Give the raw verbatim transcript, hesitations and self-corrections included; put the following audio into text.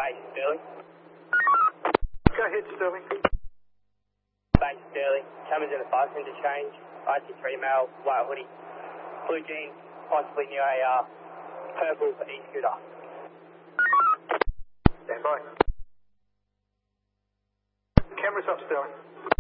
Base Sterling. Go ahead, Sterling. Base Sterling. Cameras in a five interchange. I C three male, white hoodie. Blue jeans, possibly near a uh, purple e-scooter. Stand by. Cameras up, Sterling.